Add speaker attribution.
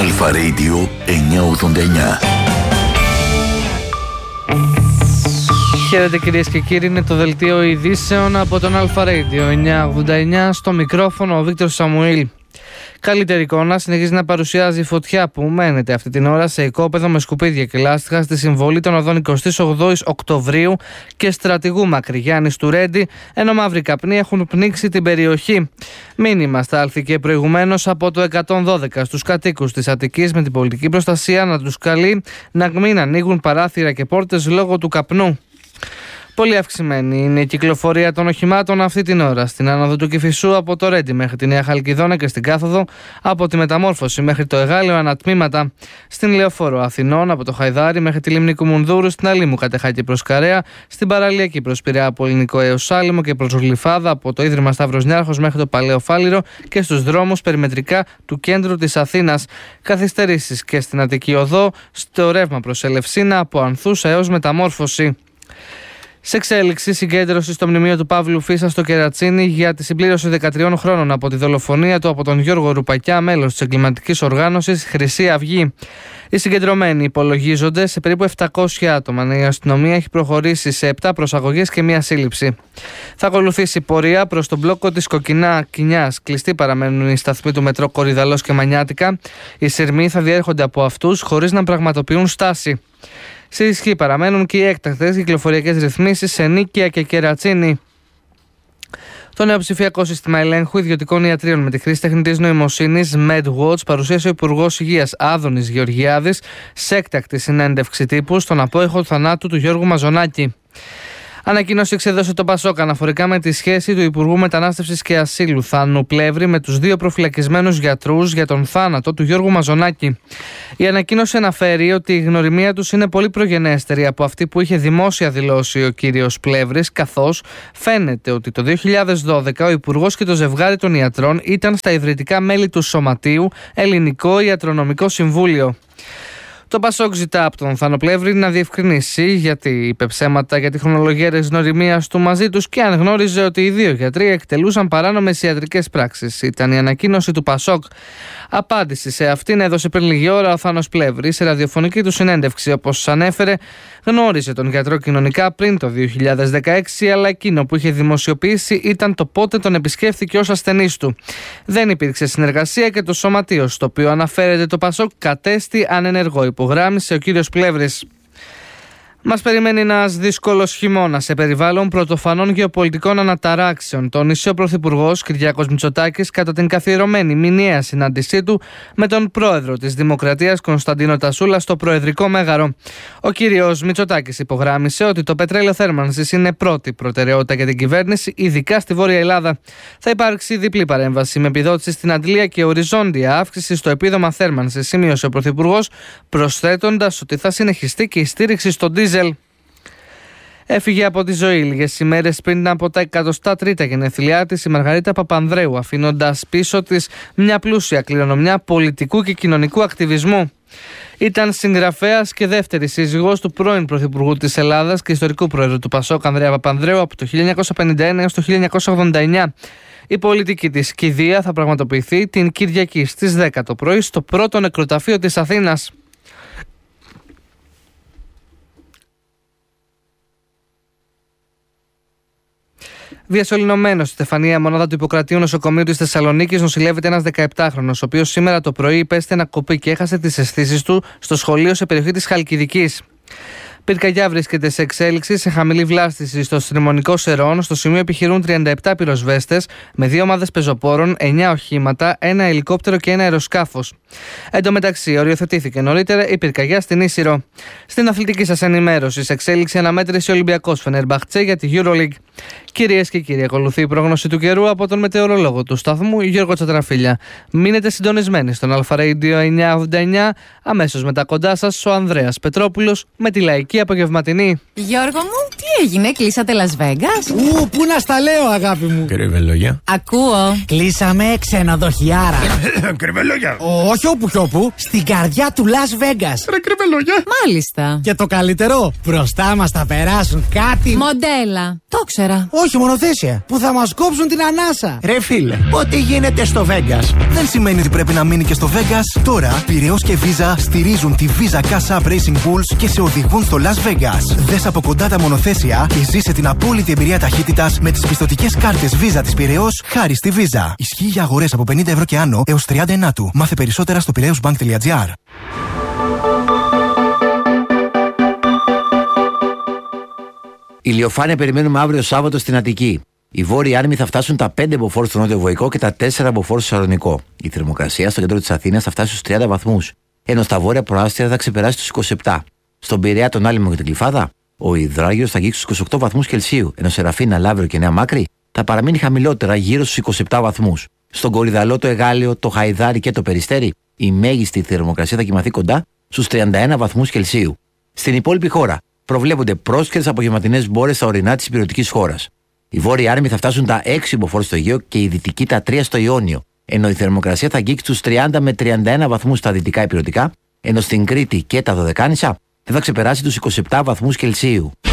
Speaker 1: Αλφα Radio 989.
Speaker 2: Χαίρετε κυρίες και κύριοι, είναι το δελτίο ειδήσεων από τον Αλφα Radio 989, στο μικρόφωνο ο Βίκτορ Σαμουήλ. Καλύτερη εικόνα συνεχίζει να παρουσιάζει η φωτιά που μένεται αυτή την ώρα σε οικόπεδο με σκουπίδια και λάστιχα στη συμβολή των οδών 28 Οκτωβρίου και Στρατηγού Μακρυγιάννης του Ρέντι, ενώ μαύροι καπνοί έχουν πνίξει την περιοχή. Μήνυμα στάλθηκε προηγουμένως από το 112 στους κατοίκους της Αττικής με την πολιτική προστασία να τους καλεί να μην ανοίγουν παράθυρα και πόρτες λόγω του καπνού. Πολύ αυξημένη είναι η κυκλοφορία των οχημάτων αυτή την ώρα στην άνοδο του Κηφισού από το Ρέντι μέχρι τη Νέα Χαλκιδόνα και στην κάθοδο από τη Μεταμόρφωση μέχρι το Εγάλεο ανατμήματα, στην Λεωφόρο Αθηνών από το Χαϊδάρι μέχρι τη Λίμνη Κουμουνδούρου, στην Αλήμου Κατεχάκη προς Καρέα, στην Παραλιακή προς Πειραιά από Ελληνικό έως Σάλιμο και προς Γλυφάδα από το Ίδρυμα Σταύρος Νιάρχος μέχρι το Παλαιό Φάληρο και στους δρόμους περιμετρικά του κέντρου της Αθήνας. Καθυστερήσεις και στην Αττική Οδό, στο ρεύμα προς Ελευσίνα από Ανθούσα έως Μεταμόρφωση. Σε εξέλιξη, συγκέντρωση στο μνημείο του Παύλου Φίσα στο Κερατσίνι για τη συμπλήρωση 13 χρόνων από τη δολοφονία του από τον Γιώργο Ρουπακιά, μέλος της εγκληματικής οργάνωσης Χρυσή Αυγή. Οι συγκεντρωμένοι υπολογίζονται σε περίπου 700 άτομα. Η αστυνομία έχει προχωρήσει σε 7 προσαγωγές και 1 σύλληψη. Θα ακολουθήσει πορεία προς τον μπλόκο της Κοκκινά Κινιάς. Κλειστοί παραμένουν οι σταθμοί του μετρό Κορυδαλός και Μανιάτικα. Οι σειρμοί θα διέρχονται από αυτούς χωρίς να πραγματοποιούν στάση. Σε ισχύ παραμένουν και οι έκτακτες κυκλοφοριακές ρυθμίσεις σε Νίκαια και Κερατσίνι. Το νέο ψηφιακό σύστημα ελέγχου ιδιωτικών ιατρίων με τη χρήση τεχνητής νοημοσύνης MedWatch παρουσίασε ο Υπουργός Υγείας Άδωνης Γεωργιάδης σε έκτακτη συνέντευξη τύπου στον απόϊχο του θανάτου του Γιώργου Μαζονάκη. Ανακοίνωση εξέδωσε το ΠΑΣΟΚ αναφορικά με τη σχέση του Υπουργού Μετανάστευσης και Ασύλου Θάνου Πλεύρη με τους 2 προφυλακισμένους γιατρούς για τον θάνατο του Γιώργου Μαζονάκη. Η ανακοίνωση αναφέρει ότι η γνωριμία τους είναι πολύ προγενέστερη από αυτή που είχε δημόσια δηλώσει ο κύριος Πλεύρης, καθώς φαίνεται ότι το 2012 ο Υπουργός και το ζευγάρι των ιατρών ήταν στα ιδρυτικά μέλη του Σωματείου Ελληνικό Ιατρονομικό Συμβούλιο. Το ΠΑΣΟΚ ζητά από τον Θάνο Πλεύρη να διευκρινίσει γιατί είπε ψέματα για τη χρονολογία της γνωριμίας του μαζί τους και αν γνώριζε ότι οι 2 γιατροί εκτελούσαν παράνομες ιατρικές πράξεις. Ήταν η ανακοίνωση του ΠΑΣΟΚ. Απάντηση σε αυτήν έδωσε πριν λίγη ώρα ο Θάνος Πλεύρης σε ραδιοφωνική του συνέντευξη. Όπως ανέφερε, γνώριζε τον γιατρό κοινωνικά πριν το 2016, αλλά εκείνο που είχε δημοσιοποιήσει ήταν το πότε τον επισκέφθηκε ως ασθενής του. Δεν υπήρξε συνεργασία και το σωματείο στο οποίο αναφέρεται το ΠΑΣΟΚ κατέστη ανενεργό, υπογράμμισε ο κύριος Πλεύρης. Μας περιμένει ένας δύσκολος χειμώνας σε περιβάλλον πρωτοφανών γεωπολιτικών αναταράξεων. Τόνισε ο Πρωθυπουργός Κυριάκος Μητσοτάκης κατά την καθιερωμένη μηνιαία συνάντησή του με τον πρόεδρο της Δημοκρατίας Κωνσταντίνο Τασούλα στο Προεδρικό Μέγαρο. Ο κύριος Μητσοτάκης υπογράμμισε ότι το πετρέλαιο θέρμανσης είναι πρώτη προτεραιότητα για την κυβέρνηση, ειδικά στη Βόρεια Ελλάδα. Θα υπάρξει διπλή παρέμβαση με επιδότηση στην αντλία και οριζόντια αύξηση στο επίδομα θέρμανσης, σημείωσε ο Πρωθυπουργός, προσθέτοντας ότι θα συνεχιστεί και η στήριξη στον ντίζελ. Έφυγε από τη ζωή λίγες ημέρες πριν από τα 103η γενέθλιά της η Μαργαρίτα Παπανδρέου, αφήνοντας πίσω της μια πλούσια κληρονομιά πολιτικού και κοινωνικού ακτιβισμού. Ήταν συγγραφέας και δεύτερη σύζυγος του πρώην Πρωθυπουργού της Ελλάδας και ιστορικού πρόεδρου του ΠΑΣΟΚ Ανδρέα Παπανδρέου από το 1951 έως το 1989. Η πολιτική της κηδεία θα πραγματοποιηθεί την Κυριακή στις 10 το πρωί στο πρώτο νεκροταφείο της Αθήνας. Διασωληνωμένος στη Στεφανία, μονάδα του Ιπποκρατείου νοσοκομείου της Θεσσαλονίκης, νοσηλεύεται ένας 18χρονος, ο οποίος σήμερα το πρωί υπέστη ένα κοπί και έχασε τις αισθήσεις του στο σχολείο σε περιοχή της Χαλκιδικής. Πυρκαγιά βρίσκεται σε εξέλιξη σε χαμηλή βλάστηση στο Στριμονικό Σερών. Στο σημείο επιχειρούν 37 πυροσβέστες με 2 ομάδες πεζοπόρων, 9 οχήματα, 1 ελικόπτερο και 1 αεροσκάφος. Εν τω μεταξύ, οριοθετήθηκε νωρίτερα η πυρκαγιά στην Ίσυρο. Στην αθλητική σας ενημέρωση, σε εξέλιξη αναμέτρηση Ολυμπιακός Φενερμπαχτσέ για τη EuroLeague. Κυρίες και κύριοι, ακολουθεί η πρόγνωση του καιρού από τον μετεωρολόγο του σταθμού Γιώργο Τσατραφίλια. Μείνετε συντονισμένοι στον Αλφα Radio 989. Αμέσως μετά κοντά σας ο Ανδρέας Πετρόπουλος με τη λαϊκή απογευματινή.
Speaker 3: Γιώργο μου, τι έγινε, κλείσατε Las Vegas?
Speaker 4: Πού να στα λέω, αγάπη μου.
Speaker 5: Κρυβελόγια.
Speaker 3: Ακούω.
Speaker 4: Κλείσαμε ξενοδοχιάρα.
Speaker 5: Κρυβελόγια.
Speaker 4: Όχι όπου κι όπου, στην καρδιά του Las Vegas.
Speaker 5: Ρε κρυβελόγια.
Speaker 3: Μάλιστα.
Speaker 4: Και το καλύτερο, μπροστά μας θα περάσουν κάτι.
Speaker 3: Μοντέλα. Το ξέρα.
Speaker 4: Όχι, μονοθέσια. Που θα μας κόψουν την ανάσα.
Speaker 6: Ρε φίλε, ό,τι γίνεται στο Vegas
Speaker 7: δεν σημαίνει ότι πρέπει να μείνει και στο Vegas. Τώρα, Πειραιώς και Visa στηρίζουν τη Visa Cash App Racing Bulls και σε οδηγούν στο Las Vegas. Δες από κοντά τα μονοθέσια και ζήσε την απόλυτη εμπειρία ταχύτητας με τις πιστωτικές κάρτες Visa της Πειραιώς χάρη στη Visa. Ισχύει για αγορές από 50 ευρώ και άνω έως 30 του. Μάθε περισσότερα στο piraeusbank.gr.
Speaker 8: Ηλιοφάνεια περιμένουμε αύριο Σάββατο στην Αττική. Οι βόρειοι άνεμοι θα φτάσουν τα 5 μποφόρ στο νότιο Βοϊκό και τα 4 μποφόρ στο Σαλονικό. Η θερμοκρασία στο κέντρο της Αθήνας θα φτάσει στους 30 βαθμούς, ενώ στα βόρεια προάστια θα ξεπεράσει τους 27. Στον Πειραιά, τον Άλυμο και την Κλιφάδα, ο υδράγιος θα αγγίξει στους 28 βαθμούς Κελσίου, ενώ σε Ραφίνα, Λαύριο και Νέα Μάκρη θα παραμείνει χαμηλότερα γύρω στους 27 βαθμούς. Στον Κορυδαλό, το Εγάλεο, το Χαϊδάρι και το Περιστέρι, η μέγιστη θερμοκρασία θα κοιμαθεί κοντά στους 31 βαθμούς Κελσίου. Στην υπόλοιπη χώρα προβλέπονται πρόσκαιρες απογευματινές μπόρες στα ορεινά της υπηρετικής χώρας. Οι βόρειοι άνεμοι θα φτάσουν τα 6 μποφόρ στο Αιγαίο και οι δυτικοί τα 3 στο Ιόνιο, ενώ η θερμοκρασία θα αγγίξει τους 30 με 31 βαθμούς στα δυτικά υπηρετικά, ενώ στην Κρήτη και τα Δωδεκάνησα δεν θα ξεπεράσει τους 27 βαθμούς Κελσίου.